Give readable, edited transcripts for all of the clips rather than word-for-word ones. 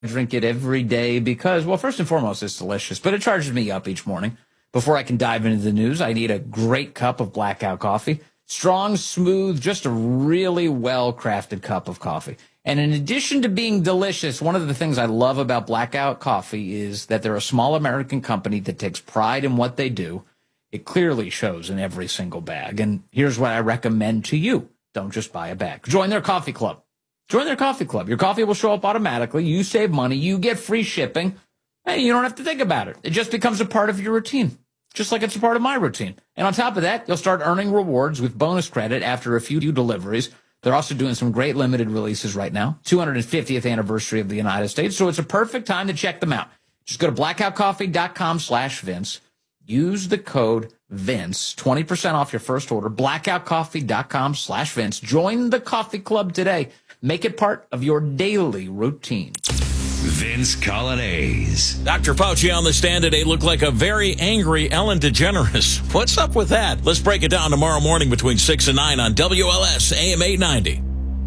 drink it every day because, well, first and foremost, it's delicious, but it charges me up each morning. Before I can dive into the news, I need a great cup of Blackout coffee. Strong, smooth, just a really well-crafted cup of coffee. And in addition to being delicious, one of the things I love about Blackout coffee is that they're a small American company that takes pride in what they do. It clearly shows in every single bag. And here's what I recommend to you. Don't just buy a bag. Join their coffee club. Join their coffee club. Your coffee will show up automatically. You save money. You get free shipping. Hey, you don't have to think about it. It just becomes a part of your routine, just like it's a part of my routine. And on top of that, you'll start earning rewards with bonus credit after a few deliveries. They're also doing some great limited releases right now, 250th anniversary of the United States. So it's a perfect time to check them out. Just go to blackoutcoffee.com/Vince. Use the code Vince, 20% off your first order, blackoutcoffee.com/Vince. Join the coffee club today. Make it part of your daily routine. Vince Coglianese. Dr. Fauci on the stand today looked like a very angry Ellen DeGeneres. What's up with that? Let's break it down tomorrow morning between 6 and 9 on WLS AM 890.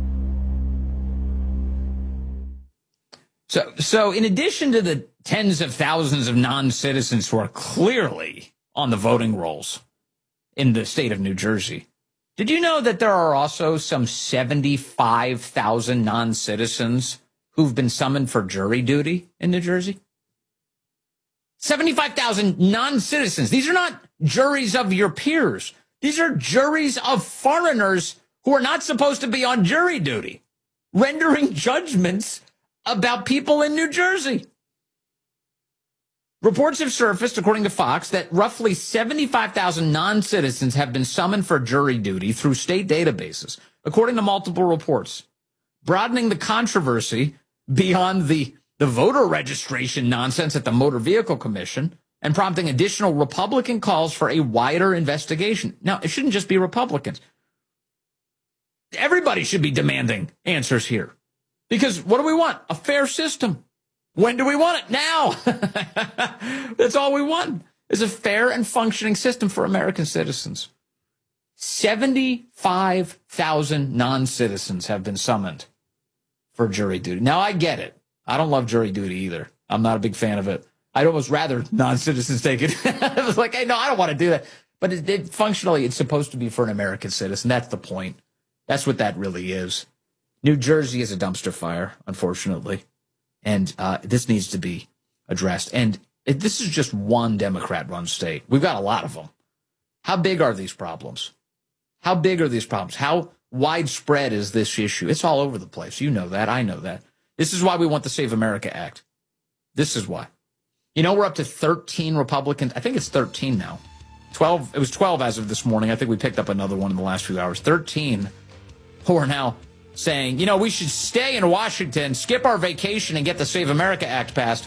So in addition to the tens of thousands of non-citizens who are clearly on the voting rolls in the state of New Jersey, did you know that there are also some 75,000 non-citizens who've been summoned for jury duty in New Jersey? 75,000 non-citizens. These are not juries of your peers. These are juries of foreigners who are not supposed to be on jury duty, rendering judgments about people in New Jersey. Reports have surfaced, according to Fox, that roughly 75,000 non-citizens have been summoned for jury duty through state databases, according to multiple reports, broadening the controversy beyond the voter registration nonsense at the Motor Vehicle Commission and prompting additional Republican calls for a wider investigation. Now, it shouldn't just be Republicans. Everybody should be demanding answers here. Because what do we want? A fair system. When do we want it? Now. That's all we want, is a fair and functioning system for American citizens. 75,000 non-citizens have been summoned for jury duty. Now, I get it. I don't love jury duty either. I'm not a big fan of it. I'd almost rather non-citizens take it. I was like, hey, no, I don't want to do that. But functionally, it's supposed to be for an American citizen. That's the point. That's what that really is. New Jersey is a dumpster fire, unfortunately. And this needs to be addressed. And this is just one Democrat-run state. We've got a lot of them. How big are these problems? How big are these problems? How widespread is this issue? It's all over the place. You know that. I know that. This is why we want the Save America Act. This is why. You know, we're up to 13 Republicans. I think it's 13 now. 12. It was 12 as of this morning. I think we picked up another one in the last few hours. 13 who are now saying, you know, we should stay in Washington, skip our vacation, and get the Save America Act passed.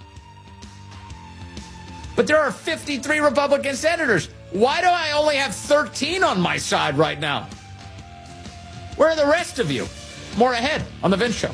But there are 53 Republican senators. Why do I only have 13 on my side right now? Where are the rest of you? More ahead on The Vince Show.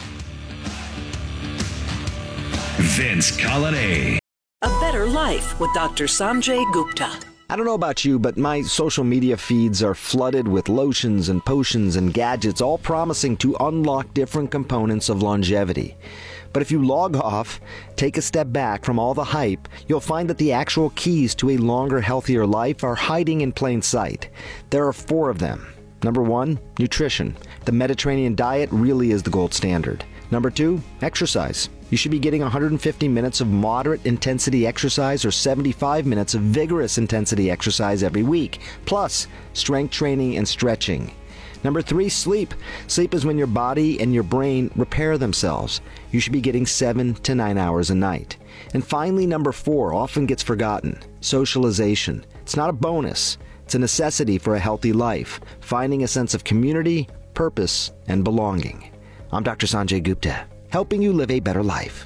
Vince Coglianese. A Better Life with Dr. Sanjay Gupta. I don't know about you, but my social media feeds are flooded with lotions and potions and gadgets, all promising to unlock different components of longevity. But if you log off, take a step back from all the hype, you'll find that the actual keys to a longer, healthier life are hiding in plain sight. There are 4 of them. Number 1, nutrition. The Mediterranean diet really is the gold standard. Number 2, exercise. You should be getting 150 minutes of moderate intensity exercise or 75 minutes of vigorous intensity exercise every week, plus strength training and stretching. Number 3, sleep. Sleep is when your body and your brain repair themselves. You should be getting 7 to 9 hours a night. And finally, number 4 often gets forgotten. Socialization. It's not a bonus. It's a necessity for a healthy life, finding a sense of community, purpose, and belonging. I'm Dr. Sanjay Gupta, helping you live a better life.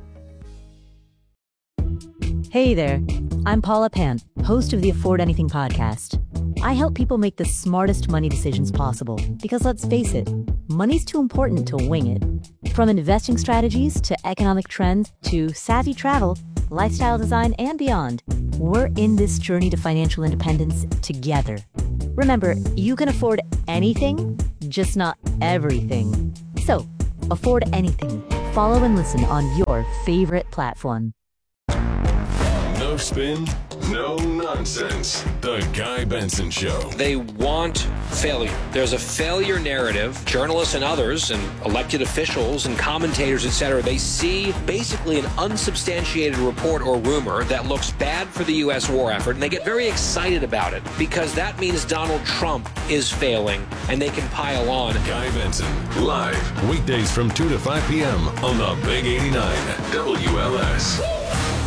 Hey there, I'm Paula Pant, host of the Afford Anything podcast. I help people make the smartest money decisions possible because, let's face it, money's too important to wing it. From investing strategies to economic trends to savvy travel, lifestyle design, and beyond, we're in this journey to financial independence together. Remember, you can afford anything, just not everything. So, afford anything follow and listen on your favorite platform. No spin, no nonsense. The Guy Benson Show. They want failure. There's a failure narrative. Journalists and others and elected officials and commentators, etc., they see basically an unsubstantiated report or rumor that looks bad for the U.S. war effort, and they get very excited about it because that means Donald Trump is failing, and they can pile on. Guy Benson, live, weekdays from 2 to 5 p.m. on the Big 89 WLS.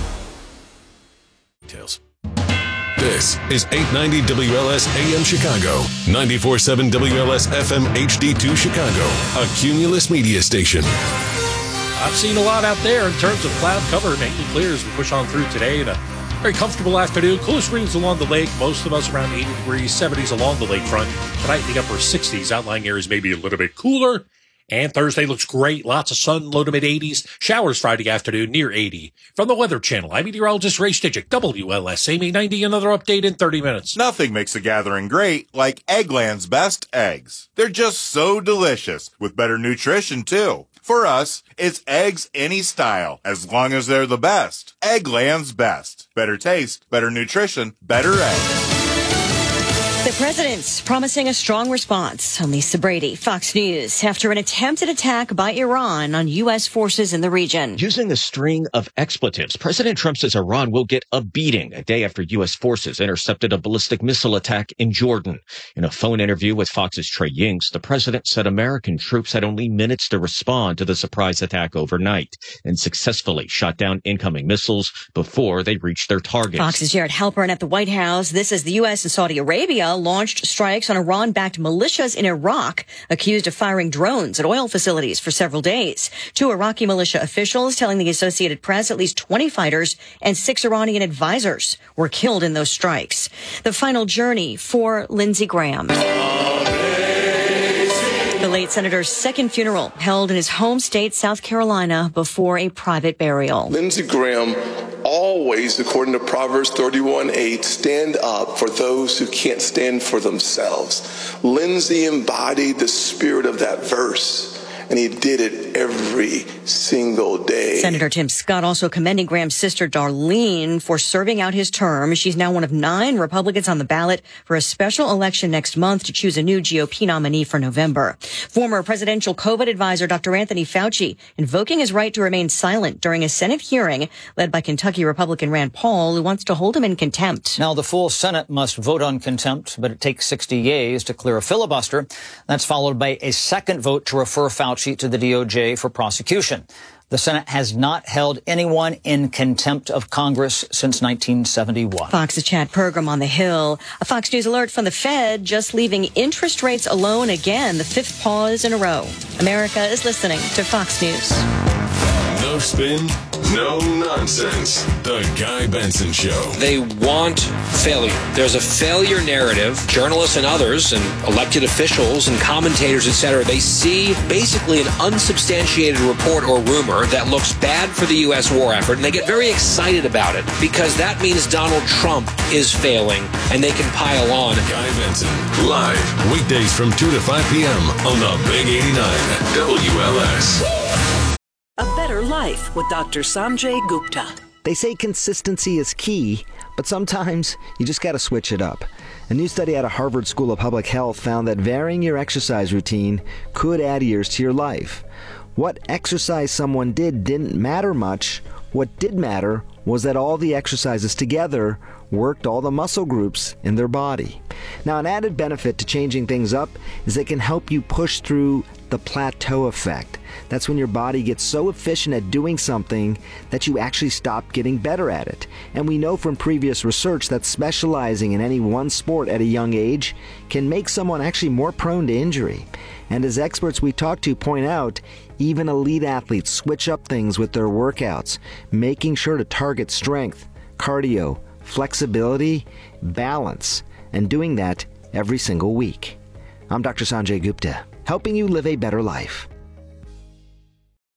This is 890 WLS AM Chicago, 94.7 WLS FM HD2 Chicago, a Cumulus media station. I've seen a lot out there in terms of cloud cover, mainly clear as we push on through today. And a very comfortable afternoon. Coolest readings along the lake. Most of us around 80 degrees, 70s along the lakefront. Tonight in the upper 60s. Outlying areas maybe a little bit cooler. And Thursday looks great. Lots of sun, low to mid-80s. Showers Friday afternoon, near 80. From the Weather Channel, I'm meteorologist Ray Stidgick, WLS AM 90. Another update in 30 minutes. Nothing makes a gathering great like Eggland's best eggs. They're just so delicious, with better nutrition, too. For us, it's eggs any style, as long as they're the best. Eggland's best. Better taste, better nutrition, better eggs. The president's promising a strong response. I'm Lisa Brady, Fox News, after an attempted attack by Iran on U.S. forces in the region. Using a string of expletives, President Trump says Iran will get a beating a day after U.S. forces intercepted a ballistic missile attack in Jordan. In a phone interview with Fox's Trey Yingst, the president said American troops had only minutes to respond to the surprise attack overnight and successfully shot down incoming missiles before they reached their targets. Fox's Jared Halpern at the White House. This is the U.S. and Saudi Arabia launched strikes on Iran-backed militias in Iraq, accused of firing drones at oil facilities for several days. 2 Iraqi militia officials telling the Associated Press at least 20 fighters and 6 Iranian advisors were killed in those strikes. The final journey for Lindsey Graham. The late senator's second funeral held in his home state, South Carolina, before a private burial. Lindsey Graham always, according to Proverbs 31:8, stand up for those who can't stand for themselves. Lindsey embodied the spirit of that verse, and he did it every single day. Senator Tim Scott also commending Graham's sister Darlene for serving out his term. She's now one of 9 Republicans on the ballot for a special election next month to choose a new GOP nominee for November. Former presidential COVID advisor Dr. Anthony Fauci invoking his right to remain silent during a Senate hearing led by Kentucky Republican Rand Paul, who wants to hold him in contempt. Now, the full Senate must vote on contempt, but it takes 60 yeas to clear a filibuster. That's followed by a second vote to refer Fauci to the DOJ for prosecution. The Senate has not held anyone in contempt of Congress since 1971. Fox's Chad Pergram on the Hill. A Fox News alert from the Fed just leaving interest rates alone again, the 5th pause in a row. America is listening to Fox News. No spin, no nonsense. The Guy Benson Show. They want failure. There's a failure narrative. Journalists and others and elected officials and commentators, etc., they see basically an unsubstantiated report or rumor that looks bad for the U.S. war effort, and they get very excited about it because that means Donald Trump is failing, and they can pile on. Guy Benson, live, weekdays from 2 to 5 p.m. on the Big 89 WLS. A Better Life with Dr. Sanjay Gupta. They say consistency is key, but sometimes you just got to switch it up. A new study out of Harvard School of Public Health found that varying your exercise routine could add years to your life. What exercise someone did didn't matter much. What did matter was that all the exercises together worked all the muscle groups in their body. Now, an added benefit to changing things up is it can help you push through the plateau effect. That's when your body gets so efficient at doing something that you actually stop getting better at it. And we know from previous research that specializing in any one sport at a young age can make someone actually more prone to injury. And as experts we talk to point out, even elite athletes switch up things with their workouts, making sure to target strength, cardio, flexibility, balance, and doing that every single week. I'm Dr. Sanjay Gupta, helping you live a better life.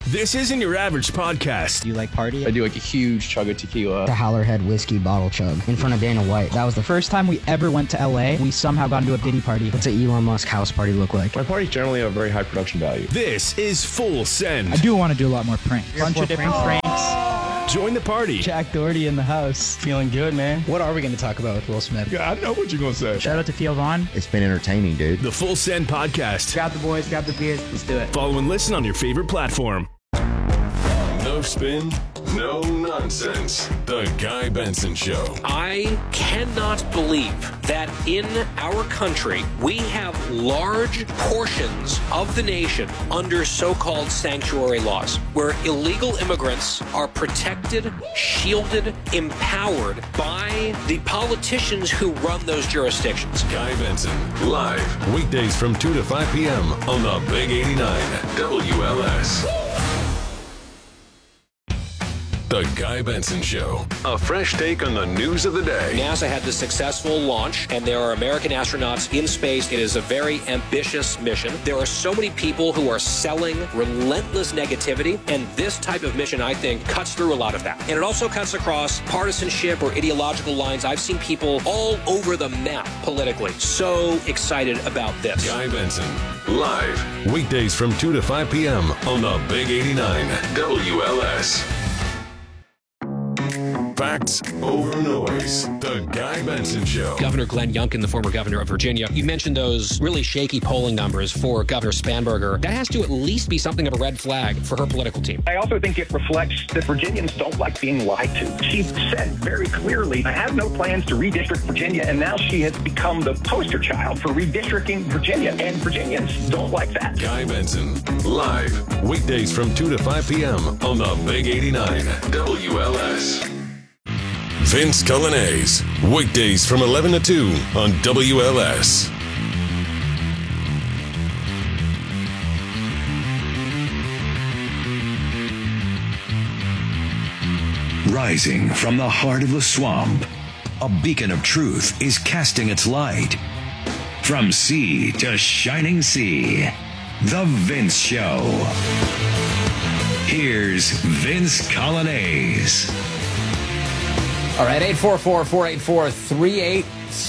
This isn't your average podcast. Do you like party? I do like a huge chug of tequila. The Howlerhead whiskey bottle chug in front of Dana White. That was the first time we ever went to LA. We somehow got into a Diddy party. What's an Elon Musk house party look like? My parties generally have very high production value. This is Full Send. I do want to do a lot more pranks. Bunch of different pranks. Join the party. Jack Doherty in the house. Feeling good, man. What are we going to talk about with Will Smith? Yeah, I know what you're going to say. Shout out to Theo Vaughn. It's been entertaining, dude. The Full Send podcast. Grab the boys, grab the beers. Let's do it. Follow and listen on your favorite platform. No spin, no nonsense. The Guy Benson Show. I cannot believe that in our country we have large portions of the nation under so-called sanctuary laws, where illegal immigrants are protected, shielded, empowered by the politicians who run those jurisdictions. Guy Benson, live, weekdays from 2 to 5 p.m. on the Big 89 WLS. The Guy Benson Show. A fresh take on the news of the day. NASA had the successful launch, and there are American astronauts in space. It is a very ambitious mission. There are so many people who are selling relentless negativity, and this type of mission, I think, cuts through a lot of that. And it also cuts across partisanship or ideological lines. I've seen people all over the map politically so excited about this. Guy Benson, live, weekdays from 2 to 5 p.m. on the Big 89 WLS. Facts over noise. The Guy Benson Show. Governor Glenn Youngkin, the former governor of Virginia, you mentioned those really shaky polling numbers for Governor Spanberger. That has to at least be something of a red flag for her political team. I also think it reflects that Virginians don't like being lied to. She said very clearly, I have no plans to redistrict Virginia, and now she has become the poster child for redistricting Virginia, and Virginians don't like that. Guy Benson, live, weekdays from 2 to 5 p.m. on the Big 89 WLS. Vince Cullinase, weekdays from 11 to 2 on WLS. Rising from the heart of the swamp, a beacon of truth is casting its light. From sea to shining sea, The Vince Show. Here's Vince Cullinase. All right, 844-484-3872,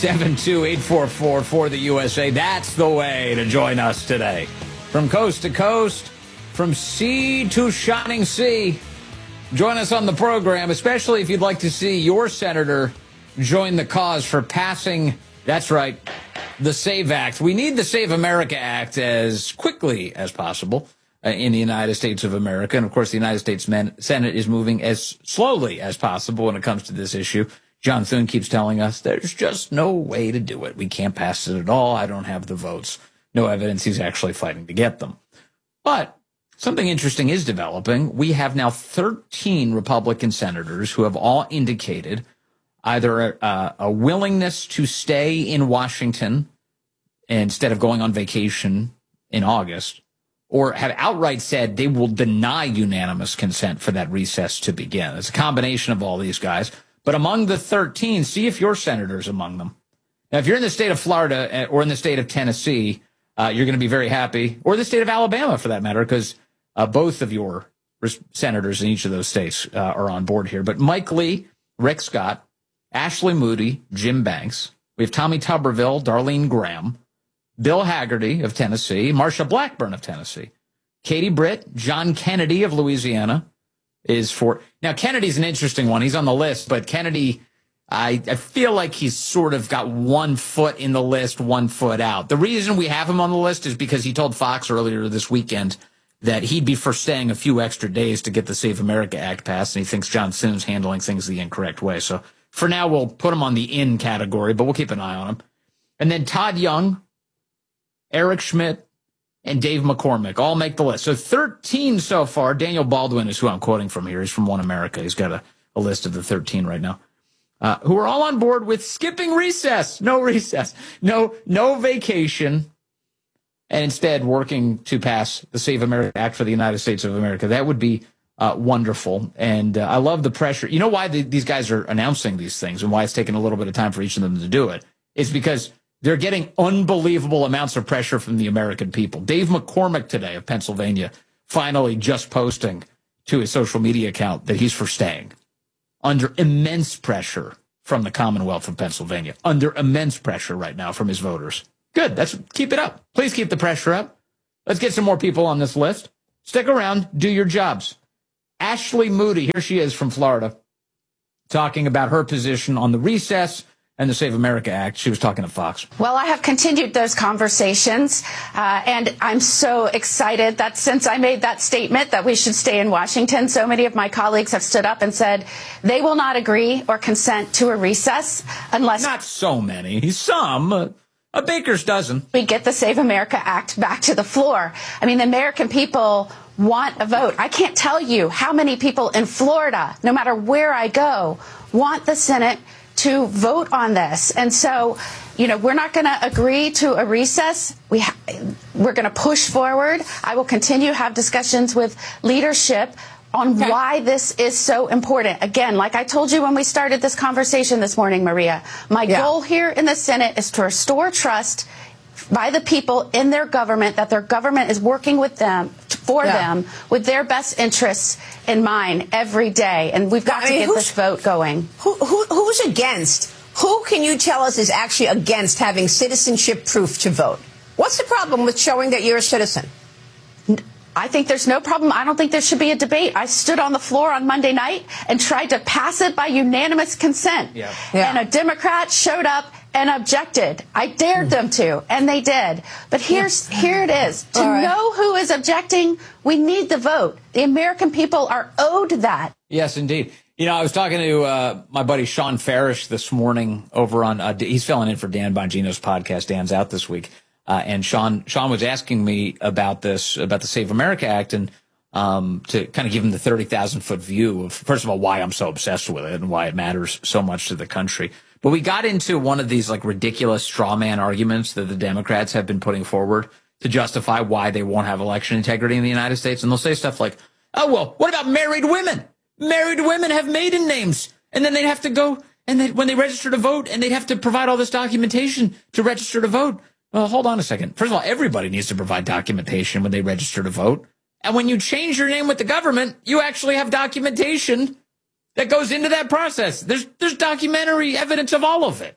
844 for the USA. That's the way to join us today. From coast to coast, from sea to shining sea. Join us on the program, especially if you'd like to see your senator join the cause for passing, that's right, the SAVE Act. We need the Save America Act as quickly as possible in the United States of America. And, of course, the United States Senate is moving as slowly as possible when it comes to this issue. John Thune keeps telling us there's just no way to do it. We can't pass it at all. I don't have the votes. No evidence he's actually fighting to get them. But something interesting is developing. We have now 13 Republican senators who have all indicated either a willingness to stay in Washington instead of going on vacation in August, or have outright said they will deny unanimous consent for that recess to begin. It's a combination of all these guys. But among the 13, see if your senator's among them. Now, if you're in the state of Florida or in the state of Tennessee, you're going to be very happy, or the state of Alabama for that matter, because both of your senators in each of those states are on board here. But Mike Lee, Rick Scott, Ashley Moody, Jim Banks. We have Tommy Tuberville, Darlene Graham, Bill Haggerty of Tennessee, Marsha Blackburn of Tennessee, Katie Britt, John Kennedy of Louisiana is for. Now, Kennedy's an interesting one. He's on the list, but Kennedy, I feel like he's sort of got 1 foot in the list, 1 foot out. The reason we have him on the list is because he told Fox earlier this weekend that he'd be for staying a few extra days to get the Save America Act passed, and he thinks John Thune's handling things the incorrect way. So for now, we'll put him on the in category, but we'll keep an eye on him. And then Todd Young, Eric Schmidt, and Dave McCormick all make the list. So 13 so far. Daniel Baldwin is who I'm quoting from here. He's from One America. He's got a list of the 13 right now, who are all on board with skipping recess. No recess. No vacation. And instead working to pass the Save America Act for the United States of America. That would be wonderful. And I love the pressure. You know why these guys are announcing these things and why it's taking a little bit of time for each of them to do it? It's because they're getting unbelievable amounts of pressure from the American people. Dave McCormick today of Pennsylvania finally just posting to his social media account that he's for staying under immense pressure from the Commonwealth of Pennsylvania, under immense pressure right now from his voters. Good. Keep it up. Please keep the pressure up. Let's get some more people on this list. Stick around. Do your jobs. Ashley Moody, here she is from Florida, talking about her position on the recess and the Save America Act. She was talking to Fox. Well, I have continued those conversations, and I'm so excited that since I made that statement that we should stay in Washington, so many of my colleagues have stood up and said they will not agree or consent to a recess unless... Not so many. Some. A baker's dozen. We get the Save America Act back to the floor. I mean, the American people want a vote. I can't tell you how many people in Florida, no matter where I go, want the Senate to vote on this. And so, we're not going to agree to a recess. We're going to push forward. I will continue to have discussions with leadership on why this is so important. Again, like I told you when we started this conversation this morning, Maria, my goal here in the Senate is to restore trust by the people in their government, that their government is working with them, for them, with their best interests in mind every day. And we've got to get this vote going. Who's against? Who can you tell us is actually against having citizenship proof to vote? What's the problem with showing that you're a citizen? I think there's no problem. I don't think there should be a debate. I stood on the floor on Monday night and tried to pass it by unanimous consent. And a Democrat showed up and objected. I dared them to, and they did. But here it is. To know who is objecting, we need the vote. The American people are owed that. Yes, indeed. I was talking to my buddy Sean Farish this morning over on, he's filling in for Dan Bongino's podcast. Dan's out this week. And Sean was asking me about this, about the Save America Act, and to kind of give him the 30,000-foot view of, first of all, why I'm so obsessed with it and why it matters so much to the country. But we got into one of these ridiculous straw man arguments that the Democrats have been putting forward to justify why they won't have election integrity in the United States. And they'll say stuff like, oh, well, what about married women? Married women have maiden names, and then they'd have to go, and when they register to vote, and they'd have to provide all this documentation to register to vote. Well, hold on a second. First of all, everybody needs to provide documentation when they register to vote. And when you change your name with the government, you actually have documentation that goes into that process. There's documentary evidence of all of it.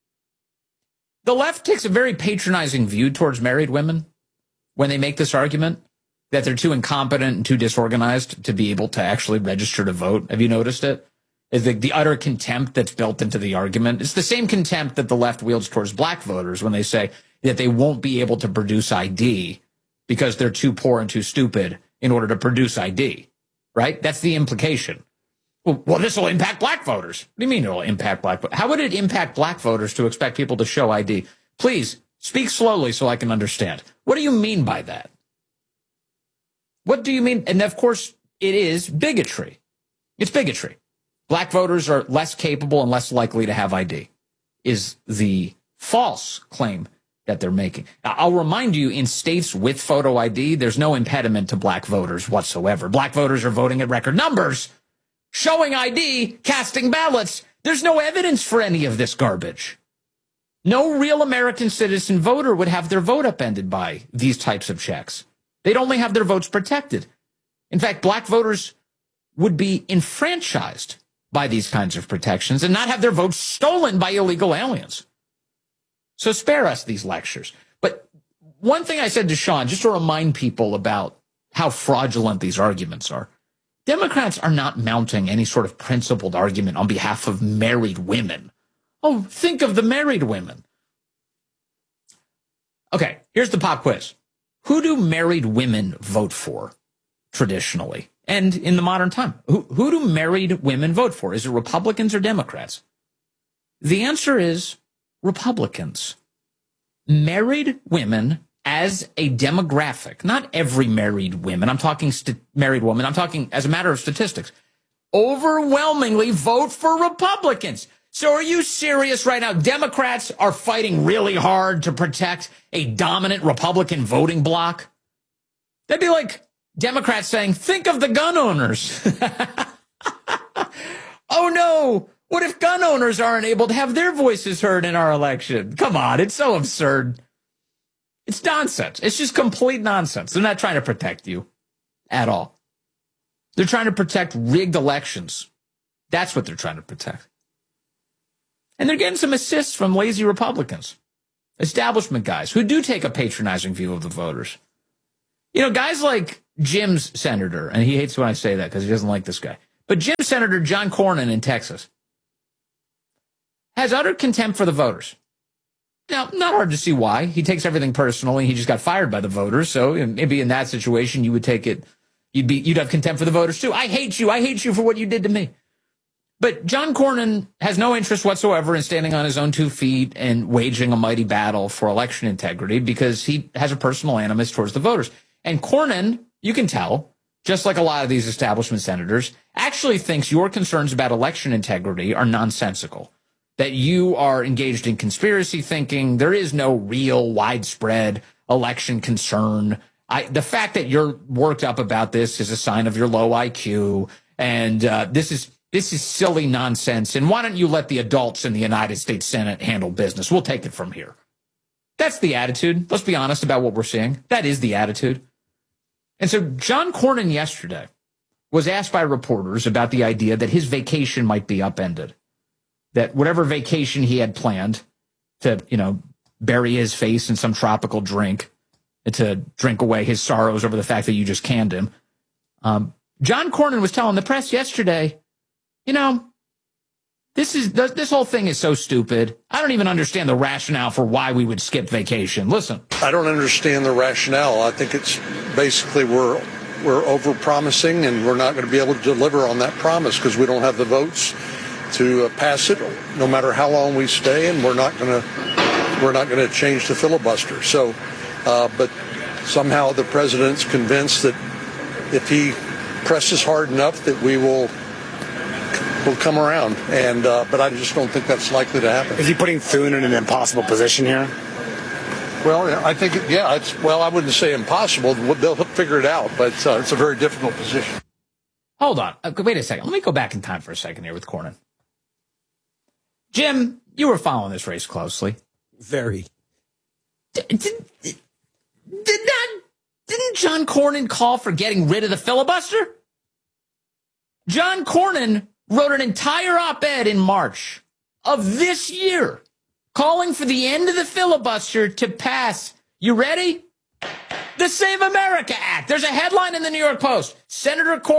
The left takes a very patronizing view towards married women when they make this argument that they're too incompetent and too disorganized to be able to actually register to vote. Have you noticed it? Is the utter contempt that's built into the argument. It's the same contempt that the left wields towards black voters when they say that they won't be able to produce ID because they're too poor and too stupid in order to produce ID, right? That's the implication. Well, this will impact black voters. What do you mean it will impact black voters? How would it impact black voters to expect people to show ID? Please speak slowly so I can understand. What do you mean by that? What do you mean? And of course, it is bigotry. It's bigotry. Black voters are less capable and less likely to have ID, is the false claim that they're making. Now, I'll remind you, in states with photo ID, there's no impediment to black voters whatsoever. Black voters are voting at record numbers, showing ID, casting ballots. There's no evidence for any of this garbage. No real American citizen voter would have their vote upended by these types of checks. They'd only have their votes protected. In fact, black voters would be enfranchised by these kinds of protections and not have their votes stolen by illegal aliens. So spare us these lectures. But one thing I said to Sean, just to remind people about how fraudulent these arguments are, Democrats are not mounting any sort of principled argument on behalf of married women. Oh, think of the married women. Okay, here's the pop quiz. Who do married women vote for traditionally and in the modern time? Who do married women vote for? Is it Republicans or Democrats? The answer is Republicans. Married women as a demographic, not every married women. I'm talking married woman. I'm talking as a matter of statistics. Overwhelmingly vote for Republicans. So are you serious right now? Democrats are fighting really hard to protect a dominant Republican voting bloc. That'd be like Democrats saying, think of the gun owners. Oh, no. What if gun owners aren't able to have their voices heard in our election? Come on. It's so absurd. It's nonsense. It's just complete nonsense. They're not trying to protect you. at all. They're trying to protect rigged elections. That's what they're trying to protect. And they're getting some assists from lazy Republicans, establishment guys who do take a patronizing view of the voters. You know, guys like Jim's senator, and he hates when I say that because he doesn't like this guy, but Jim's Senator John Cornyn in Texas has utter contempt for the voters. Now, not hard to see why. He takes everything personally. He just got fired by the voters. So maybe in that situation, you would take it. You'd have contempt for the voters too. I hate you. I hate you for what you did to me. But John Cornyn has no interest whatsoever in standing on his own 2 feet and waging a mighty battle for election integrity because he has a personal animus towards the voters. And Cornyn, you can tell, just like a lot of these establishment senators, actually thinks your concerns about election integrity are nonsensical, that you are engaged in conspiracy thinking. There is no real widespread election concern. The fact that you're worked up about this is a sign of your low IQ, and this is silly nonsense. And why don't you let the adults in the United States Senate handle business? We'll take it from here. That's the attitude. Let's be honest about what we're seeing. That is the attitude. And so John Cornyn yesterday was asked by reporters about the idea that his vacation might be upended, that whatever vacation he had planned to, bury his face in some tropical drink, to drink away his sorrows over the fact that you just canned him. John Cornyn was telling the press yesterday, this whole thing is so stupid. I don't even understand the rationale for why we would skip vacation. Listen. I don't understand the rationale. I think it's basically we're over-promising and we're not going to be able to deliver on that promise because we don't have the votes to pass it no matter how long we stay, and we're not going to change the filibuster. So, but somehow the president's convinced that if he presses hard enough that we will come around, and but I just don't think that's likely to happen. Is he putting Thune in an impossible position here? Well, I think, I wouldn't say impossible. They'll figure it out, but it's a very difficult position. Hold on. Wait a second. Let me go back in time for a second here with Cornyn. Jim, you were following this race closely. Very. Didn't John Cornyn call for getting rid of the filibuster? John Cornyn wrote an entire op-ed in March of this year calling for the end of the filibuster to pass. You ready? The Save America Act. There's a headline in the New York Post. Senator Cornyn, :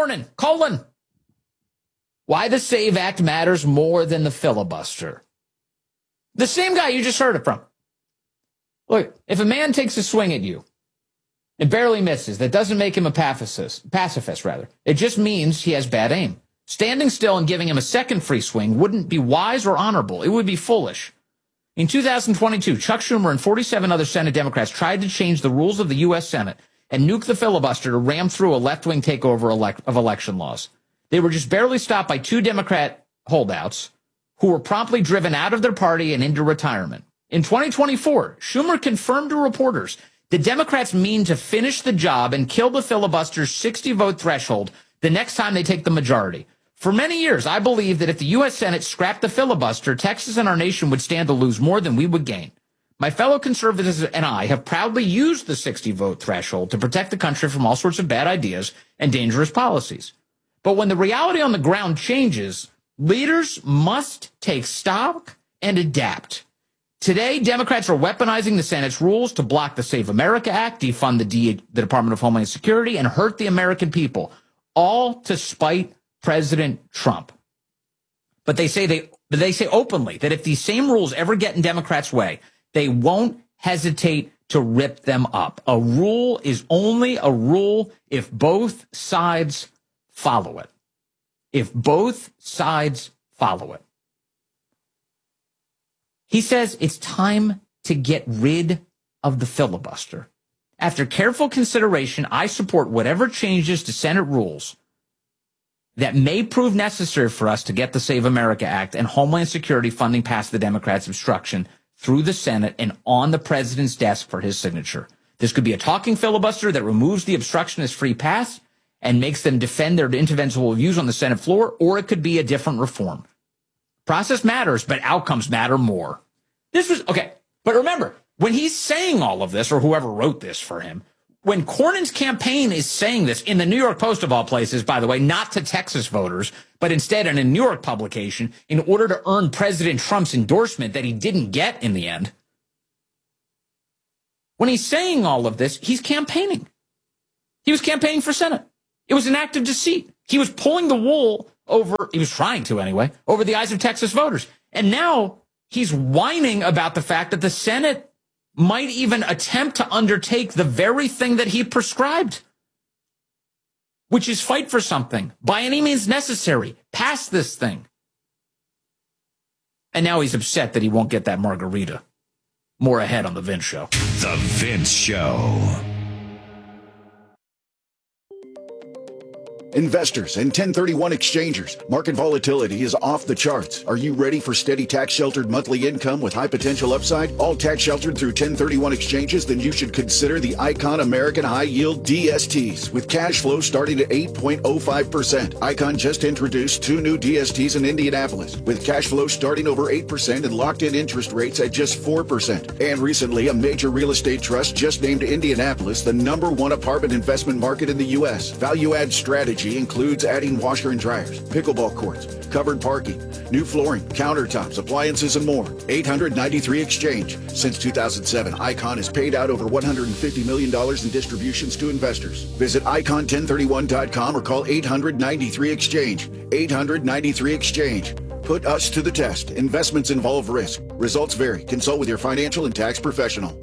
why the SAVE Act matters more than the filibuster. The same guy you just heard it from. Look, if a man takes a swing at you and barely misses, that doesn't make him a pacifist, rather. It just means he has bad aim. Standing still and giving him a second free swing wouldn't be wise or honorable. It would be foolish. In 2022, Chuck Schumer and 47 other Senate Democrats tried to change the rules of the U.S. Senate and nuke the filibuster to ram through a left-wing takeover of election laws. They were just barely stopped by 2 Democrat holdouts who were promptly driven out of their party and into retirement. In 2024, Schumer confirmed to reporters the Democrats mean to finish the job and kill the filibuster's 60-vote threshold the next time they take the majority. For many years, I believed that if the U.S. Senate scrapped the filibuster, Texas and our nation would stand to lose more than we would gain. My fellow conservatives and I have proudly used the 60-vote threshold to protect the country from all sorts of bad ideas and dangerous policies. But when the reality on the ground changes, leaders must take stock and adapt. Today, Democrats are weaponizing the Senate's rules to block the Save America Act, defund the Department of Homeland Security, and hurt the American people, all to spite President Trump. But they say openly that if these same rules ever get in Democrats' way, they won't hesitate to rip them up. A rule is only a rule if both sides follow it. If both sides follow it. He says it's time to get rid of the filibuster. After careful consideration, I support whatever changes to Senate rules that may prove necessary for us to get the Save America Act and Homeland Security funding past the Democrats' obstruction through the Senate and on the president's desk for his signature. This could be a talking filibuster that removes the obstructionist free pass and makes them defend their indefensible views on the Senate floor, or it could be a different reform. Process matters, but outcomes matter more. This was, okay, but remember, when he's saying all of this, or whoever wrote this for him, when Cornyn's campaign is saying this in the New York Post of all places, by the way, not to Texas voters, but instead in a New York publication, in order to earn President Trump's endorsement that he didn't get in the end. When he's saying all of this, he's campaigning. He was campaigning for Senate. It was an act of deceit. He was pulling the wool over, he was trying to anyway, over the eyes of Texas voters. And now he's whining about the fact that the Senate might even attempt to undertake the very thing that he prescribed, which is fight for something by any means necessary. Pass this thing. And now he's upset that he won't get that margarita. More ahead on The Vince Show. The Vince Show. Investors and 1031 exchangers, market volatility is off the charts. Are you ready for steady tax-sheltered monthly income with high potential upside? All tax-sheltered through 1031 exchanges? Then you should consider the Icon American High Yield DSTs with cash flow starting at 8.05%. Icon just introduced 2 new DSTs in Indianapolis with cash flow starting over 8% and locked-in interest rates at just 4%. And recently, a major real estate trust just named Indianapolis the #1 apartment investment market in the U.S. Value-add strategy includes adding washer and dryers, pickleball courts, covered parking, new flooring, countertops, appliances, and more. 893 Exchange. Since 2007, Icon has paid out over $150 million in distributions to investors. Visit icon1031.com or call 893 Exchange. 893 Exchange. Put us to the test. Investments involve risk. Results vary. Consult with your financial and tax professional.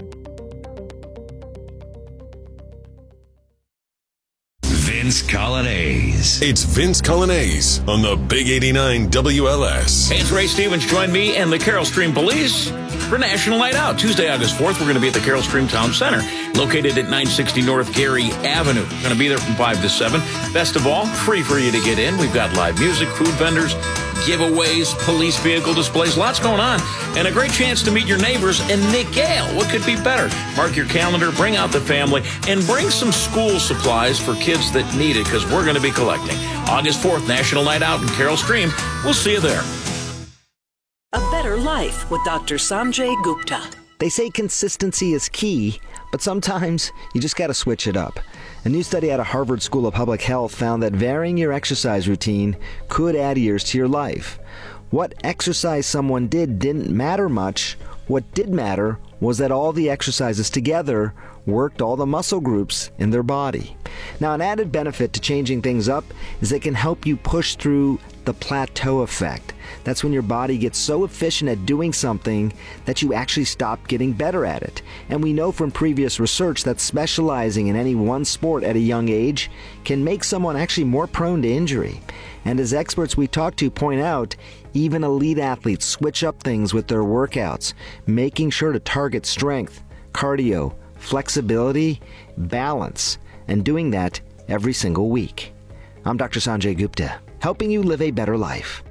Vince Coglianese. It's Vince Coglianese on the Big 89 WLS. Hey, it's Ray Stevens. Join me and the Carroll Stream Police for National Night Out. Tuesday, August 4th, we're going to be at the Carroll Stream Town Center, located at 960 North Gary Avenue. We're going to be there from 5 to 7. Best of all, free for you to get in. We've got live music, food vendors, giveaways, police vehicle displays, lots going on, and a great chance to meet your neighbors and Nick Gale. What could be better? Mark your calendar, bring out the family, and bring some school supplies for kids that need it, because we're going to be collecting. August 4th, National Night Out in Carroll Stream. We'll see you there. A Better Life with Dr. Sanjay Gupta. They say consistency is key, but sometimes you just got to switch it up. A new study out of Harvard School of Public Health found that varying your exercise routine could add years to your life. What exercise someone did didn't matter much. What did matter was that all the exercises together worked all the muscle groups in their body. Now, an added benefit to changing things up is it can help you push through the plateau effect. That's when your body gets so efficient at doing something that you actually stop getting better at it. And we know from previous research that specializing in any one sport at a young age can make someone actually more prone to injury. And as experts we talk to point out, even elite athletes switch up things with their workouts, making sure to target strength, cardio, flexibility, balance, and doing that every single week. I'm Dr. Sanjay Gupta, helping you live a better life.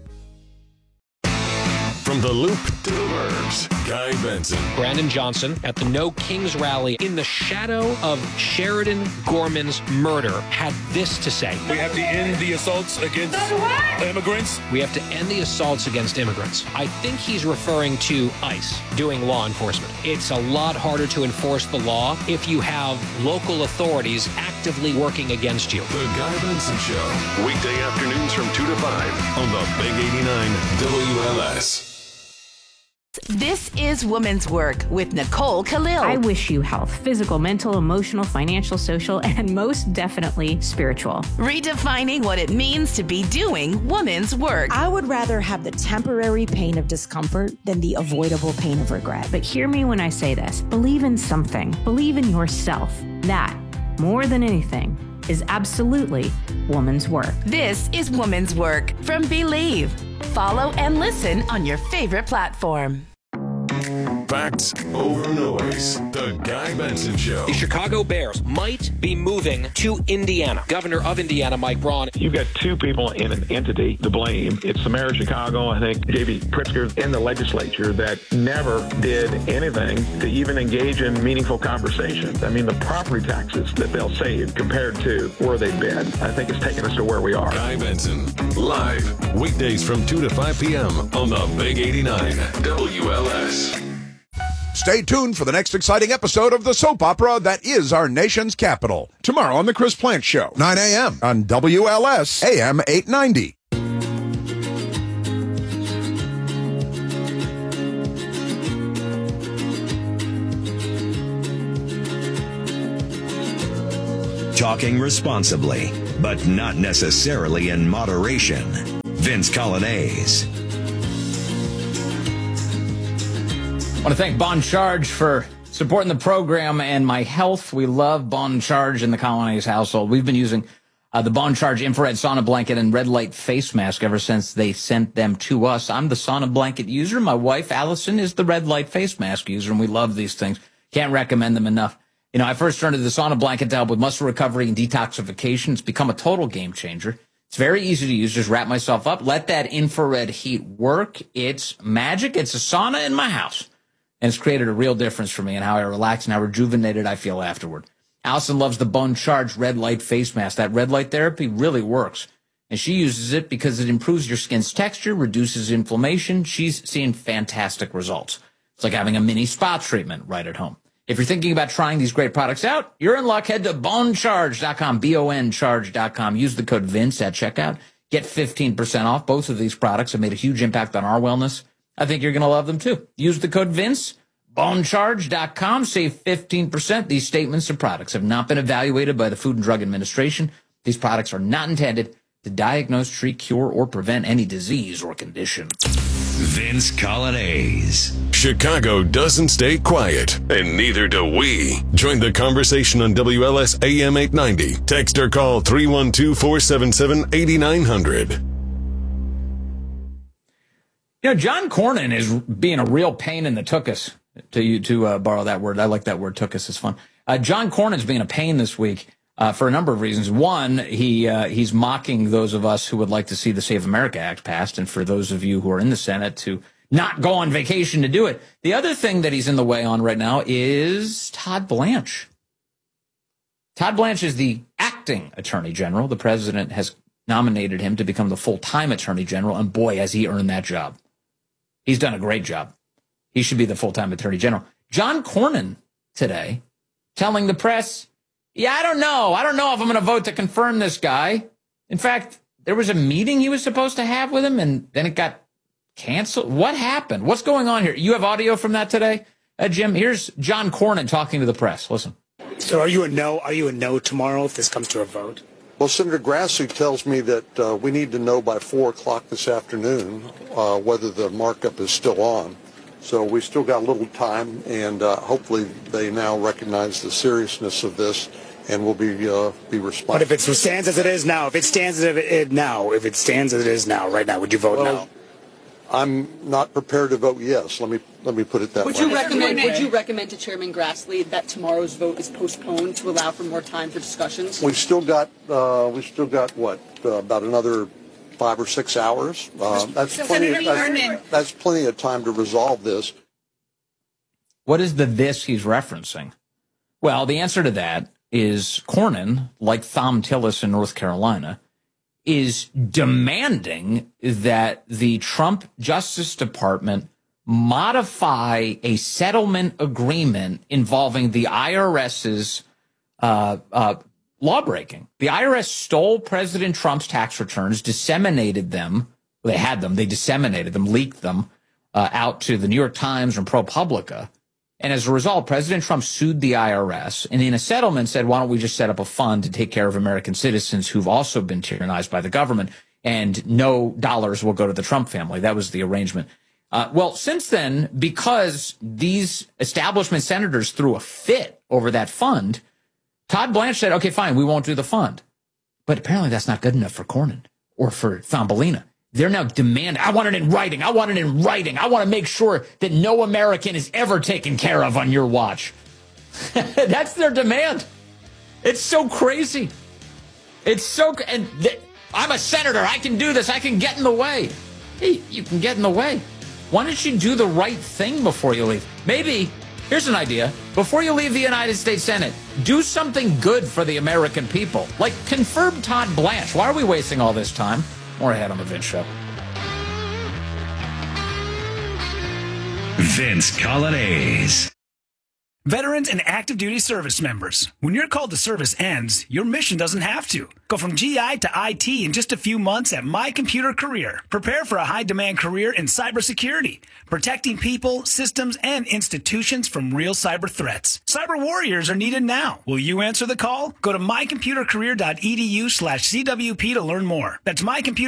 From the Loop to the Burbs, Guy Benson. Brandon Johnson at the No Kings rally in the shadow of Sheridan Gorman's murder had this to say. We have to end the assaults against immigrants. We have to end the assaults against immigrants. I think he's referring to ICE doing law enforcement. It's a lot harder to enforce the law if you have local authorities actively working against you. The Guy Benson Show. Weekday afternoons from 2 to 5 on the Big 89 WLS. This is Women's Work with Nicole Khalil. I wish you health, physical, mental, emotional, financial, social, and most definitely spiritual. Redefining what it means to be doing women's work. I would rather have the temporary pain of discomfort than the avoidable pain of regret. But hear me when I say this. Believe in something. Believe in yourself. That, more than anything, is absolutely woman's work. This is Women's Work from Believe. Follow and listen on your favorite platform. Facts over noise. The Guy Benson Show. The Chicago Bears might be moving to Indiana. Governor of Indiana, Mike Braun. You've got two people in an entity to blame. It's the mayor of Chicago, I think, J.B. Pritzker, in the legislature that never did anything to even engage in meaningful conversations. I mean, the property taxes that they'll save compared to where they've been, I think it's taken us to where we are. Guy Benson, live, weekdays from 2 to 5 p.m. on the Big 89 WLS. Stay tuned for the next exciting episode of the soap opera that is our nation's capital. Tomorrow on The Chris Plante Show, 9 a.m. on WLS AM 890. Talking responsibly, but not necessarily in moderation. Vince Coglianese. I want to thank Bon Charge for supporting the program and my health. We love Bon Charge in the Coglianese household. We've been using the Bon Charge infrared sauna blanket and red light face mask ever since they sent them to us. I'm the sauna blanket user. My wife, Allison, is the red light face mask user, and we love these things. Can't recommend them enough. You know, I first turned to the sauna blanket to help with muscle recovery and detoxification. It's become a total game changer. It's very easy to use. Just wrap myself up. Let that infrared heat work. It's magic. It's a sauna in my house. And it's created a real difference for me in how I relax and how rejuvenated I feel afterward. Allison loves the Bon Charge red light face mask. That red light therapy really works. And she uses it because it improves your skin's texture, reduces inflammation. She's seeing fantastic results. It's like having a mini spa treatment right at home. If you're thinking about trying these great products out, you're in luck. Head to boncharge.com, BONcharge.com. Use the code Vince at checkout. Get 15% off. Both of these products have made a huge impact on our wellness. I think you're going to love them too. Use the code Vince, boncharge.com. Save 15%. These statements and products have not been evaluated by the Food and Drug Administration. These products are not intended to diagnose, treat, cure, or prevent any disease or condition. Vince Coglianese. Chicago doesn't stay quiet, and neither do we. Join the conversation on WLS AM 890. Text or call 312-477-8900. You know, John Cornyn is being a real pain in the tuchus, to borrow that word. I like that word, tuchus is fun. John Cornyn's being a pain this week for a number of reasons. One, he's mocking those of us who would like to see the Save America Act passed, and for those of you who are in the Senate to not go on vacation to do it. The other thing that he's in the way on right now is Todd Blanche. Todd Blanche is the acting attorney general. The president has nominated him to become the full-time attorney general, and boy, has he earned that job. He's done a great job. He should be the full-time attorney general. John Cornyn today telling the press, yeah, I don't know if I'm going to vote to confirm this guy. In fact, there was a meeting he was supposed to have with him, and then it got canceled. What happened? What's going on here? You have audio from that today, Jim? Here's John Cornyn talking to the press. Listen. So are you a no? Are you a no tomorrow if this comes to a vote? Well, Senator Grassley tells me that we need to know by 4 o'clock this afternoon whether the markup is still on. So we still got a little time, and hopefully they now recognize the seriousness of this and will be responsive. But if it stands as it is now, right now, would you vote no? I'm not prepared to vote yes. Let me put it that way. Would you recommend to Chairman Grassley that tomorrow's vote is postponed to allow for more time for discussions? We've still got what about another 5 or 6 hours. That's plenty of time to resolve this. What is the this he's referencing? Well, the answer to that is Cornyn, like Thom Tillis in North Carolina, is demanding that the Trump Justice Department modify a settlement agreement involving the IRS's lawbreaking. The IRS stole President Trump's tax returns, disseminated them. They had them. They disseminated them, leaked them out to the New York Times and ProPublica. And as a result, President Trump sued the IRS and in a settlement said, why don't we just set up a fund to take care of American citizens who've also been tyrannized by the government, and no dollars will go to the Trump family. That was the arrangement. Well, since then, because these establishment senators threw a fit over that fund, Todd Blanche said, okay, fine, we won't do the fund. But apparently that's not good enough for Cornyn or for Thumbelina. They're now demanding, I want it in writing. I want it in writing. I want to make sure that no American is ever taken care of on your watch. That's their demand. It's so crazy. I'm a senator. I can do this. I can get in the way. Hey, you can get in the way. Why don't you do the right thing before you leave? Maybe, here's an idea. Before you leave the United States Senate, do something good for the American people. Like confirm Todd Blanche. Why are we wasting all this time? More ahead on the Vince Show. Vince Coglianese. Veterans and active duty service members, when your call to service ends, your mission doesn't have to. Go from GI to IT in just a few months at My Computer Career. Prepare for a high-demand career in cybersecurity, protecting people, systems, and institutions from real cyber threats. Cyber warriors are needed now. Will you answer the call? Go to mycomputercareer.edu/CWP to learn more. That's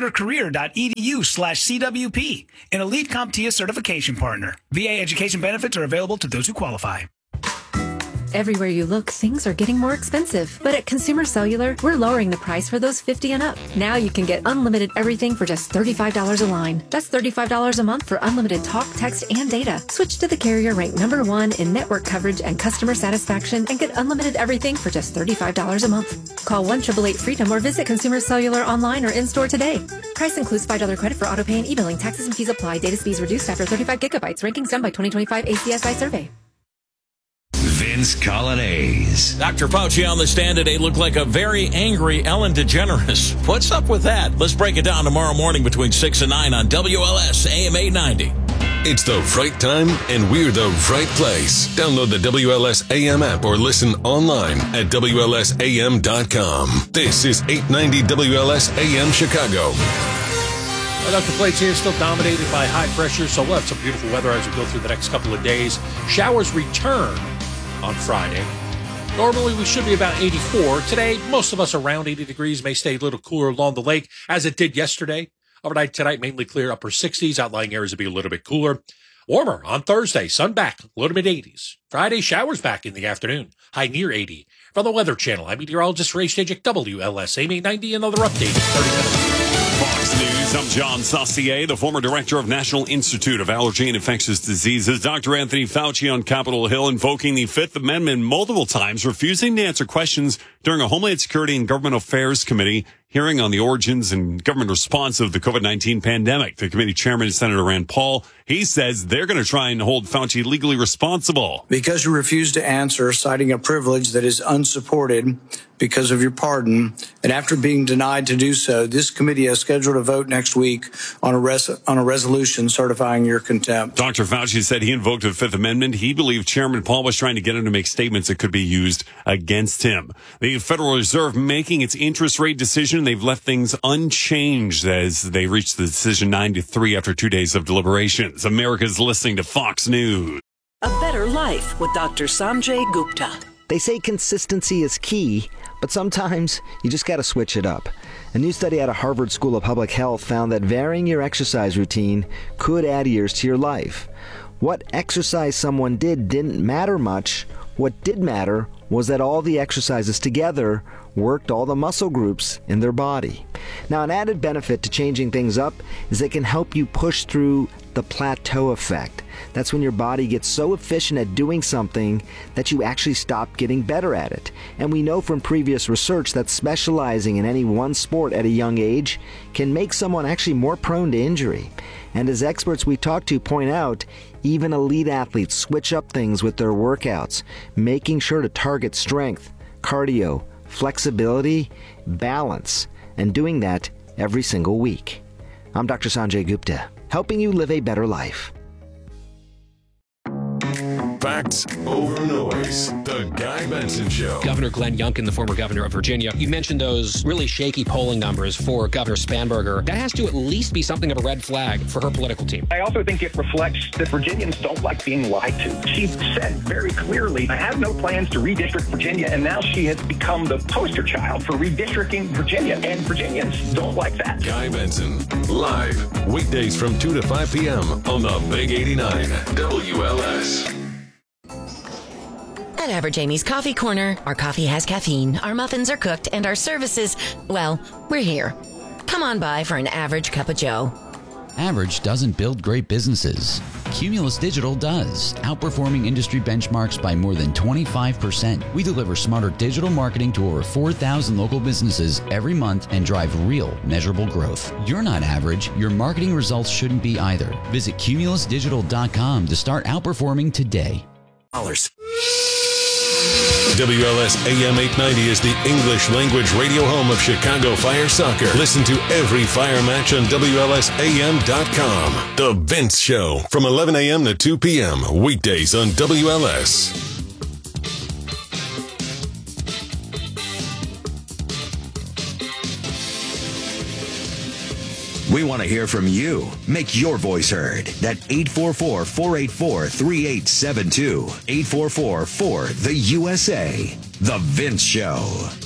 mycomputercareer.edu/CWP, an elite CompTIA certification partner. VA education benefits are available to those who qualify. Everywhere you look, things are getting more expensive. But at Consumer Cellular, we're lowering the price for those 50 and up. Now you can get unlimited everything for just $35 a line. That's $35 a month for unlimited talk, text, and data. Switch to the carrier ranked #1 in network coverage and customer satisfaction and get unlimited everything for just $35 a month. Call 1-888-FREEDOM or visit Consumer Cellular online or in-store today. Price includes $5 credit for autopay and e-billing. Taxes and fees apply. Data speeds reduced after 35 gigabytes. Rankings done by 2025 ACSI survey. Vince Coglianese. Dr. Fauci on the stand today looked like a very angry Ellen DeGeneres. What's up with that? Let's break it down tomorrow morning between 6 and 9 on WLS AM 890. It's the right time, and we're the right place. Download the WLS AM app or listen online at WLSAM.com. This is 890 WLS AM Chicago. Dr. Plates here, still dominated by high pressure, so we'll have some beautiful weather as we go through the next couple of days. Showers return on Friday. Normally, we should be about 84. Today, most of us around 80 degrees, may stay a little cooler along the lake, as it did yesterday. Overnight tonight, mainly clear, upper 60s. Outlying areas will be a little bit cooler. Warmer on Thursday, sun back, low to mid-80s. Friday, showers back in the afternoon, high near 80. From the Weather Channel, I'm meteorologist Ray Stajic, WLS AM 890, another update in 30 minutes. Fox News, I'm John Saucier, the former director of National Institute of Allergy and Infectious Diseases. Dr. Anthony Fauci on Capitol Hill invoking the Fifth Amendment multiple times, refusing to answer questions during a Homeland Security and Government Affairs Committee hearing on the origins and government response of the COVID-19 pandemic. The committee chairman is Senator Rand Paul. He says they're going to try and hold Fauci legally responsible. Because you refuse to answer, citing a privilege that is unsupported because of your pardon, and after being denied to do so, this committee has scheduled a vote next week on a resolution certifying your contempt. Dr. Fauci said he invoked the Fifth Amendment. He believed Chairman Paul was trying to get him to make statements that could be used against him. The Federal Reserve making its interest rate decision. They've left things unchanged as they reached the decision 9-3 after 2 days of deliberations. America's listening to Fox News. A Better Life with Dr. Sanjay Gupta. They say consistency is key, but sometimes you just got to switch it up. A new study out of Harvard School of Public Health found that varying your exercise routine could add years to your life. What exercise someone did didn't matter much. What did matter was that all the exercises together worked all the muscle groups in their body. Now, an added benefit to changing things up is it can help you push through the plateau effect. That's when your body gets so efficient at doing something that you actually stop getting better at it. And we know from previous research that specializing in any one sport at a young age can make someone actually more prone to injury. And as experts we talk to point out, even elite athletes switch up things with their workouts, making sure to target strength, cardio, flexibility, balance, and doing that every single week. I'm Dr. Sanjay Gupta, helping you live a better life. Facts over noise. The Guy Benson Show. Governor Glenn Youngkin, the former governor of Virginia, you mentioned those really shaky polling numbers for Governor Spanberger. That has to at least be something of a red flag for her political team. I also think it reflects that Virginians don't like being lied to. She said very clearly, I have no plans to redistrict Virginia, and now she has become the poster child for redistricting Virginia, and Virginians don't like that. Guy Benson, live, weekdays from 2 to 5 p.m. on the Big 89, WLS. At Average Amy's Coffee Corner, our coffee has caffeine, our muffins are cooked, and our services, well, we're here. Come on by for an average cup of joe. Average doesn't build great businesses. Cumulus Digital does, outperforming industry benchmarks by more than 25%. We deliver smarter digital marketing to over 4,000 local businesses every month and drive real, measurable growth. You're not average. Your marketing results shouldn't be either. Visit cumulusdigital.com to start outperforming today. WLS AM 890 is the English language radio home of Chicago Fire Soccer. Listen to every Fire match on WLSAM.com. The Vince Show from 11 a.m. to 2 p.m. weekdays on WLS. We want to hear from you. Make your voice heard. That 844-484-3872. 844-4-THE-USA. The Vince Show.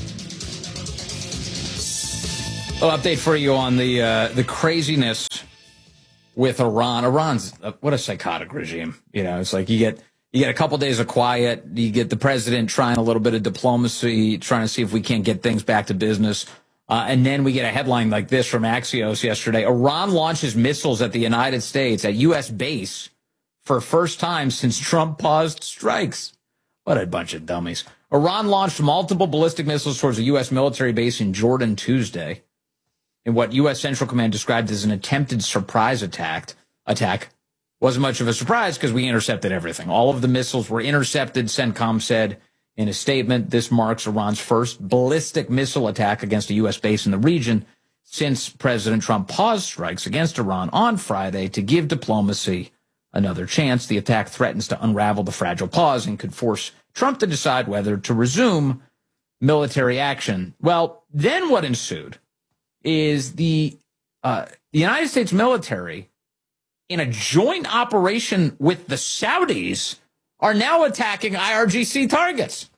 An update for you on the craziness with Iran. Iran's what a psychotic regime. You know, it's like you get a couple days of quiet. You get the president trying a little bit of diplomacy, trying to see if we can't get things back to business. And then we get a headline like this from Axios yesterday. Iran launches missiles at the United States at U.S. base for first time since Trump paused strikes. What a bunch of dummies. Iran launched multiple ballistic missiles towards a U.S. military base in Jordan Tuesday in what U.S. Central Command described as an attempted surprise attack. Wasn't much of a surprise because we intercepted everything. All of the missiles were intercepted, CENTCOM said. In a statement, this marks Iran's first ballistic missile attack against a U.S. base in the region since President Trump paused strikes against Iran on Friday to give diplomacy another chance. The attack threatens to unravel the fragile pause and could force Trump to decide whether to resume military action. Well, then what ensued is the United States military, in a joint operation with the Saudis, are now attacking IRGC targets.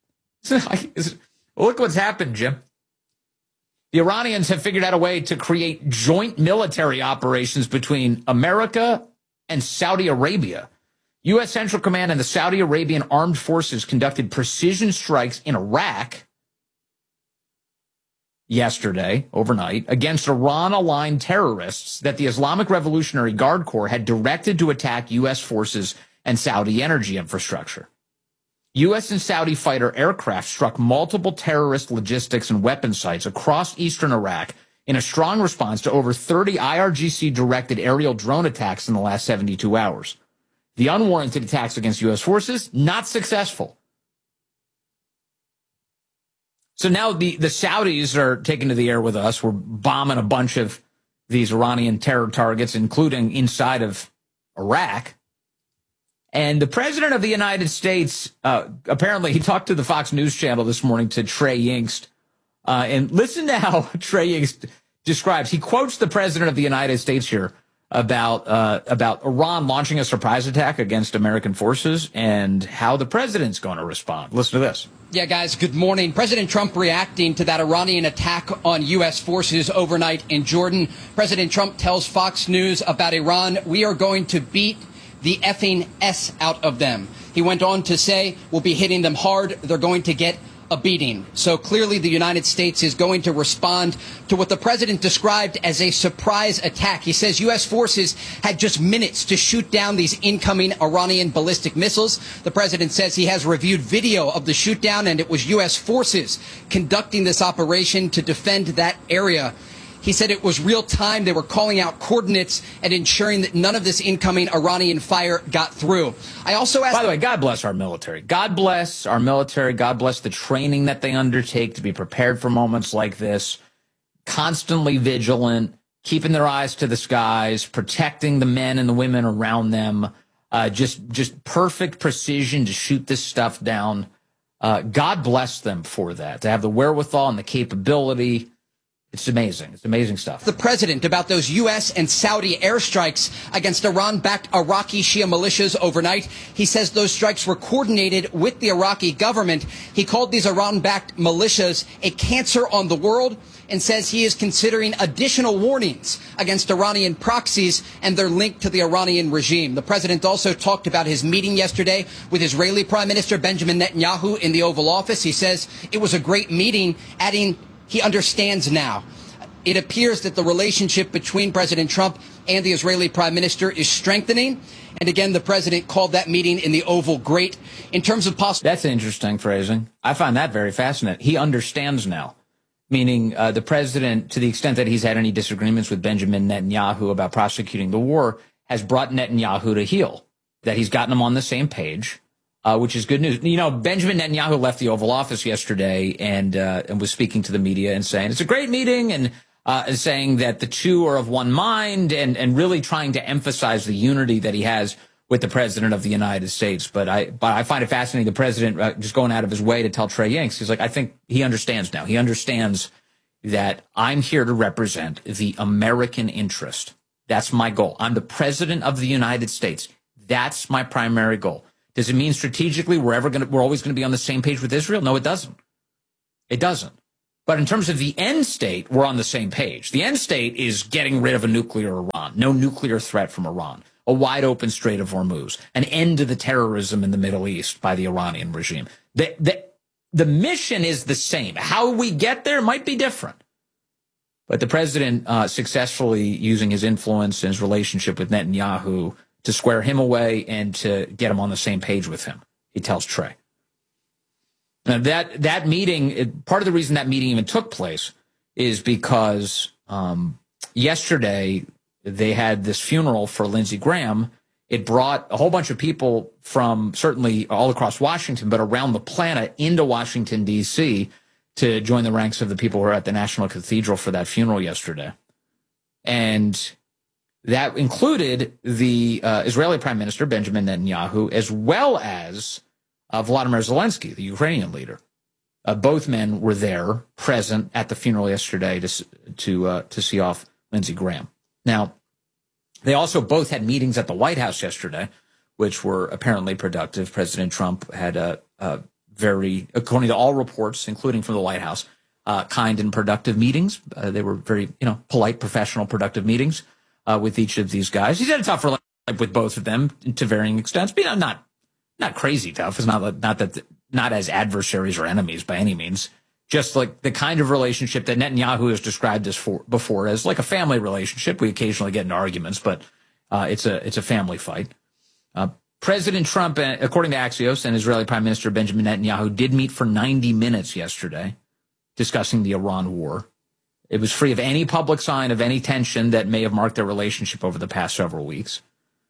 Look what's happened, Jim. The Iranians have figured out a way to create joint military operations between America and Saudi Arabia. U.S. Central Command and the Saudi Arabian Armed Forces conducted precision strikes in Iraq yesterday, overnight, against Iran-aligned terrorists that the Islamic Revolutionary Guard Corps had directed to attack U.S. forces and Saudi energy infrastructure. U.S. and Saudi fighter aircraft struck multiple terrorist logistics and weapon sites across eastern Iraq in a strong response to over 30 IRGC-directed aerial drone attacks in the last 72 hours. The unwarranted attacks against U.S. forces, not successful. So now the Saudis are taking to the air with us. We're bombing a bunch of these Iranian terror targets, including inside of Iraq. And the president of the United States, apparently he talked to the Fox News channel this morning to Trey Yingst. And listen to how Trey Yingst describes. He quotes the president of the United States here about Iran launching a surprise attack against American forces and how the president's going to respond. Listen to this. Yeah, guys, good morning. President Trump reacting to that Iranian attack on U.S. forces overnight in Jordan. President Trump tells Fox News about Iran, we are going to beat the effing S out of them. He went on to say, we'll be hitting them hard. They're going to get a beating. So clearly the United States is going to respond to what the president described as a surprise attack. He says U.S. forces had just minutes to shoot down these incoming Iranian ballistic missiles. The president says he has reviewed video of the shoot down, and it was U.S. forces conducting this operation to defend that area. He said it was real time. They were calling out coordinates and ensuring that none of this incoming Iranian fire got through. I also asked... By the way, God bless our military. God bless our military. God bless the training that they undertake to be prepared for moments like this. Constantly vigilant, keeping their eyes to the skies, protecting the men and the women around them. Just perfect precision to shoot this stuff down. God bless them for that, to have the wherewithal and the capability. It's amazing. It's amazing stuff. The president about those U.S. and Saudi airstrikes against Iran-backed Iraqi Shia militias overnight. He says those strikes were coordinated with the Iraqi government. He called these Iran-backed militias a cancer on the world and says he is considering additional warnings against Iranian proxies and their link to the Iranian regime. The president also talked about his meeting yesterday with Israeli Prime Minister Benjamin Netanyahu in the Oval Office. He says it was a great meeting, adding he understands now. It appears that the relationship between President Trump and the Israeli Prime Minister is strengthening. And again, the president called that meeting in the Oval great. In terms of possible... That's interesting phrasing. I find that very fascinating. He understands now, meaning the president, to the extent that he's had any disagreements with Benjamin Netanyahu about prosecuting the war, has brought Netanyahu to heel, that he's gotten him on the same page. which is good news. You know, Benjamin Netanyahu left the Oval Office yesterday and was speaking to the media and saying it's a great meeting and saying that the two are of one mind and really trying to emphasize the unity that he has with the president of the United States. But I find it fascinating, the president just going out of his way to tell Trey Yingst. He's like, I think he understands now. He understands that I'm here to represent the American interest. That's my goal. I'm the president of the United States. That's my primary goal. Does it mean strategically we're always going to be on the same page with Israel? No, it doesn't. It doesn't. But in terms of the end state, we're on the same page. The end state is getting rid of a nuclear Iran, no nuclear threat from Iran, a wide open Strait of Hormuz, an end to the terrorism in the Middle East by the Iranian regime. The mission is the same. How we get there might be different. But the president successfully using his influence and his relationship with Netanyahu to square him away and to get him on the same page with him, he tells Trey. Now, that meeting, part of the reason that meeting even took place is because yesterday they had this funeral for Lindsey Graham. It brought a whole bunch of people from certainly all across Washington, but around the planet into Washington, D.C. to join the ranks of the people who were at the National Cathedral for that funeral yesterday. And that included the Israeli Prime Minister, Benjamin Netanyahu, as well as Volodymyr Zelensky, the Ukrainian leader. Both men were there, present at the funeral yesterday to see off Lindsey Graham. Now, they also both had meetings at the White House yesterday, which were apparently productive. President Trump had a very, according to all reports, including from the White House, kind and productive meetings. They were very, polite, professional, productive meetings with each of these guys. He's had a tough relationship with both of them to varying extents, but not crazy tough. It's not as adversaries or enemies by any means. Just like the kind of relationship that Netanyahu has described before as like a family relationship. We occasionally get into arguments, but it's a family fight. President Trump, according to Axios, and Israeli Prime Minister Benjamin Netanyahu did meet for 90 minutes yesterday discussing the Iran war. It was free of any public sign of any tension that may have marked their relationship over the past several weeks.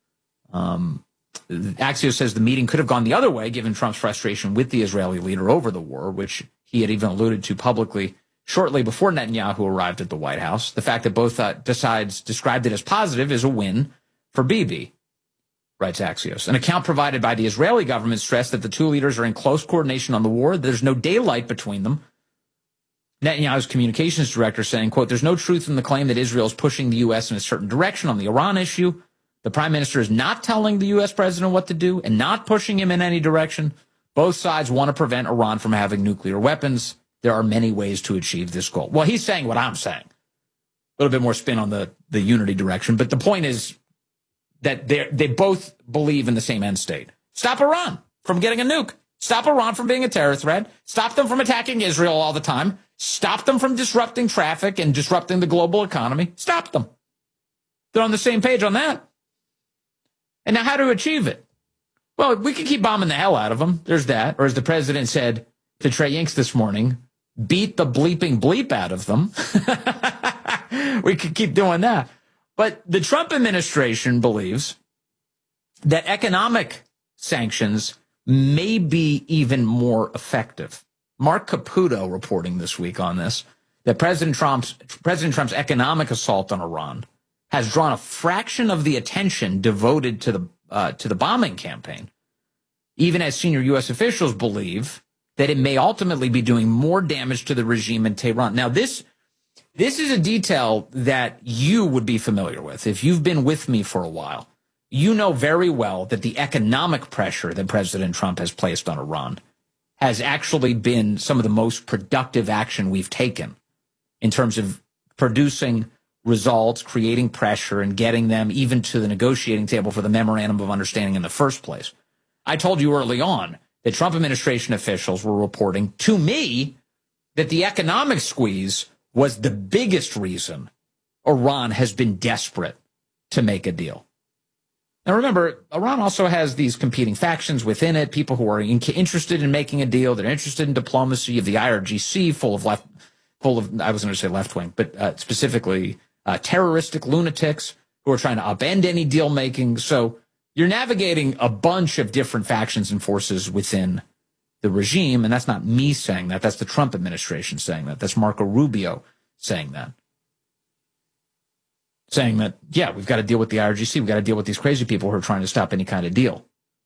Axios says the meeting could have gone the other way, given Trump's frustration with the Israeli leader over the war, which he had even alluded to publicly shortly before Netanyahu arrived at the White House. The fact that both sides described it as positive is a win for Bibi, writes Axios. An account provided by the Israeli government stressed that the two leaders are in close coordination on the war. There's no daylight between them. Netanyahu's communications director saying, quote, there's no truth in the claim that Israel is pushing the U.S. in a certain direction on the Iran issue. The prime minister is not telling the U.S. president what to do and not pushing him in any direction. Both sides want to prevent Iran from having nuclear weapons. There are many ways to achieve this goal. Well, he's saying what I'm saying. A little bit more spin on the unity direction. But the point is that they both believe in the same end state. Stop Iran from getting a nuke. Stop Iran from being a terror threat. Stop them from attacking Israel all the time. Stop them from disrupting traffic and disrupting the global economy. Stop them. They're on the same page on that. And now how to achieve it? Well, we could keep bombing the hell out of them. There's that. Or as the president said to Trey Yingst this morning, beat the bleeping bleep out of them. We could keep doing that. But the Trump administration believes that economic sanctions may be even more effective. Mark Caputo reporting this week on this, that President Trump's economic assault on Iran has drawn a fraction of the attention devoted to the bombing campaign, even as senior U.S. officials believe that it may ultimately be doing more damage to the regime in Tehran. Now, this is a detail that you would be familiar with. If you've been with me for a while, you know very well that the economic pressure that President Trump has placed on Iran has actually been some of the most productive action we've taken in terms of producing results, creating pressure, and getting them even to the negotiating table for the memorandum of understanding in the first place. I told you early on that Trump administration officials were reporting to me that the economic squeeze was the biggest reason Iran has been desperate to make a deal. Now, remember, Iran also has these competing factions within it, people who are interested in making a deal. They're interested in diplomacy. Of the IRGC, full of, I was going to say left wing, but specifically terroristic lunatics who are trying to upend any deal making. So you're navigating a bunch of different factions and forces within the regime, and that's not me saying that. That's the Trump administration saying that. That's Marco Rubio saying that. Saying that, yeah, we've got to deal with the IRGC. We've got to deal with these crazy people who are trying to stop any kind of deal.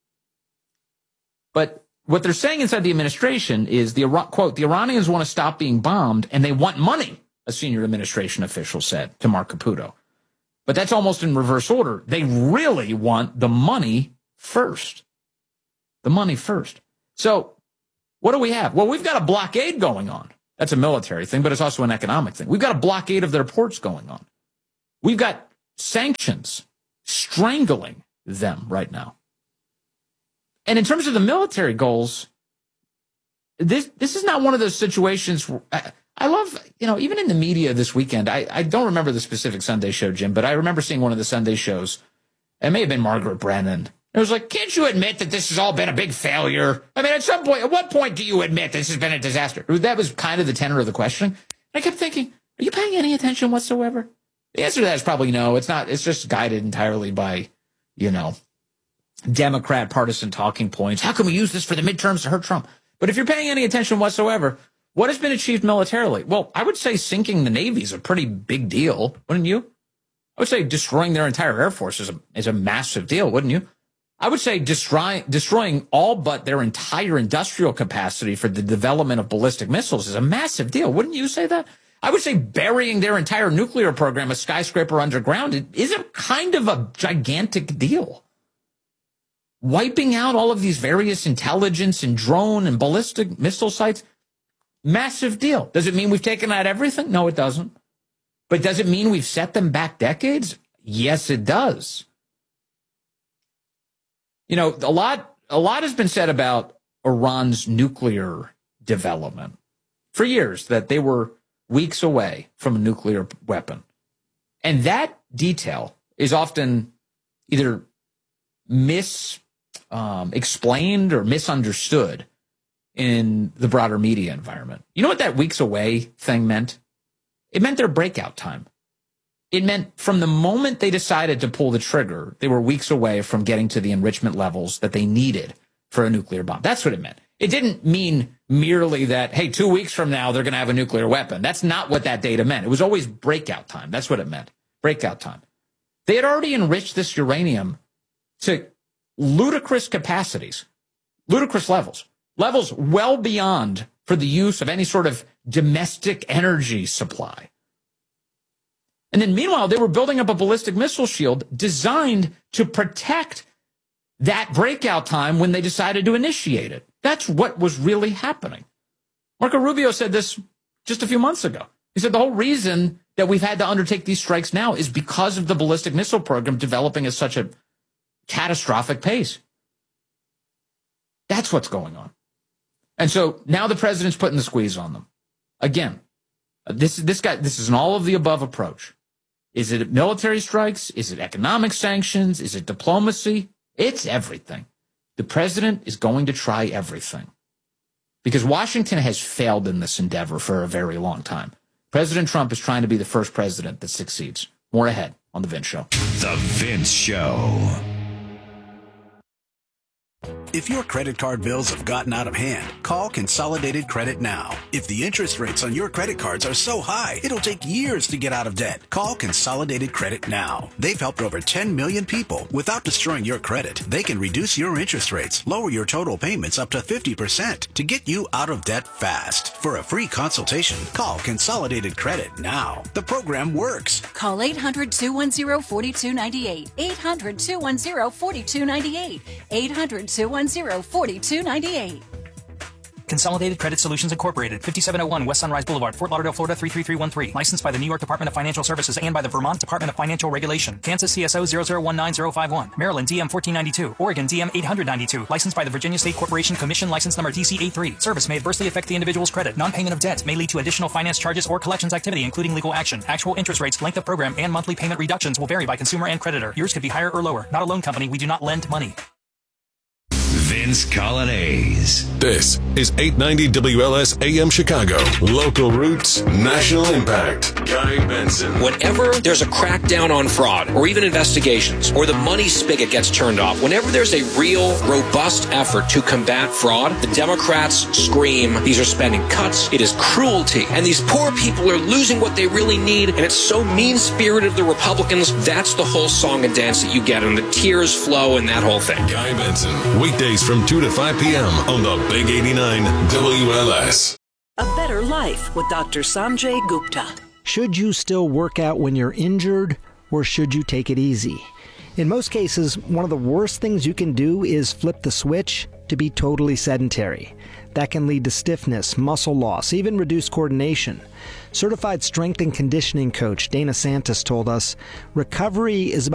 But what they're saying inside the administration is, quote, the Iranians want to stop being bombed and they want money, a senior administration official said to Mark Caputo. But that's almost in reverse order. They really want the money first. The money first. So what do we have? Well, we've got a blockade going on. That's a military thing, but it's also an economic thing. We've got a blockade of their ports going on. We've got sanctions strangling them right now. And in terms of the military goals, this is not one of those situations where I love, even in the media this weekend, I don't remember the specific Sunday show, Jim, but I remember seeing one of the Sunday shows. It may have been Margaret Brennan. It was like, can't you admit that this has all been a big failure? I mean, at what point do you admit this has been a disaster? That was kind of the tenor of the question. I kept thinking, are you paying any attention whatsoever? The answer to that is probably no. It's not. It's just guided entirely by, Democrat partisan talking points. How can we use this for the midterms to hurt Trump? But if you're paying any attention whatsoever, what has been achieved militarily? Well, I would say sinking the Navy is a pretty big deal, wouldn't you? I would say destroying their entire Air Force is a massive deal, wouldn't you? I would say destroying all but their entire industrial capacity for the development of ballistic missiles is a massive deal. Wouldn't you say that? I would say burying their entire nuclear program, a skyscraper underground, is a kind of a gigantic deal. Wiping out all of these various intelligence and drone and ballistic missile sites, massive deal. Does it mean we've taken out everything? No, it doesn't. But does it mean we've set them back decades? Yes, it does. A lot has been said about Iran's nuclear development for years, that they were weeks away from a nuclear weapon. And that detail is often either explained or misunderstood in the broader media environment. You know what that weeks away thing meant? It meant their breakout time. It meant from the moment they decided to pull the trigger, they were weeks away from getting to the enrichment levels that they needed for a nuclear bomb. That's what it meant. It didn't mean merely that, hey, 2 weeks from now, they're going to have a nuclear weapon. That's not what that data meant. It was always breakout time. That's what it meant. Breakout time. They had already enriched this uranium to ludicrous capacities, ludicrous levels well beyond for the use of any sort of domestic energy supply. And then meanwhile, they were building up a ballistic missile shield designed to protect that breakout time when they decided to initiate it. That's what was really happening. Marco Rubio said this just a few months ago. He said the whole reason that we've had to undertake these strikes now is because of the ballistic missile program developing at such a catastrophic pace. That's what's going on. And so now the president's putting the squeeze on them. Again, this is an all of the above approach. Is it military strikes? Is it economic sanctions? Is it diplomacy? It's everything. The president is going to try everything because Washington has failed in this endeavor for a very long time. President Trump is trying to be the first president that succeeds. More ahead on The Vince Show. The Vince Show. If your credit card bills have gotten out of hand, call Consolidated Credit now. If the interest rates on your credit cards are so high, it'll take years to get out of debt. Call Consolidated Credit now. They've helped over 10 million people without destroying your credit. They can reduce your interest rates, lower your total payments up to 50% to get you out of debt fast. For a free consultation, call Consolidated Credit now. The program works. Call 800-210-4298. 800-210-4298. 800-210-4298. Consolidated Credit Solutions Incorporated, 5701 West Sunrise Boulevard, Fort Lauderdale, Florida 33313. Licensed by the New York Department of Financial Services and by the Vermont Department of Financial Regulation. Kansas CSO 0019051. Maryland DM 1492. Oregon DM 892. Licensed by the Virginia State Corporation Commission, license number DC83. Service may adversely affect the individual's credit. Non-payment of debt may lead to additional finance charges or collections activity, including legal action. Actual interest rates, length of program, and monthly payment reductions will vary by consumer and creditor. Yours could be higher or lower. Not a loan company. We do not lend money. Vince Colonnese. This is 890 WLS AM Chicago. Local roots, national impact. Guy Benson. Whenever there's a crackdown on fraud, or even investigations, or the money spigot gets turned off, whenever there's a real, robust effort to combat fraud, the Democrats scream, these are spending cuts, it is cruelty, and these poor people are losing what they really need, and it's so mean-spirited of the Republicans. That's the whole song and dance that you get, and the tears flow and that whole thing. Guy Benson, weekdays from 2 to 5 p.m. on the Big 89 WLS. A Better Life with Dr. Sanjay Gupta. Should you still work out when you're injured, or should you take it easy? In most cases, one of the worst things you can do is flip the switch to be totally sedentary. That can lead to stiffness, muscle loss, even reduced coordination. Certified strength and conditioning coach Dana Santos told us, recovery is about